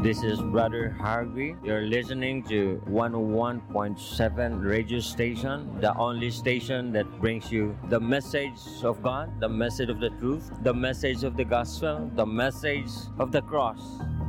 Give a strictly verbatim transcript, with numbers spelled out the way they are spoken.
This is Brother Harvey. You're listening to one oh one point seven radio station, the only station that brings you the message of God, the message of the truth, the message of the gospel, the message of the cross.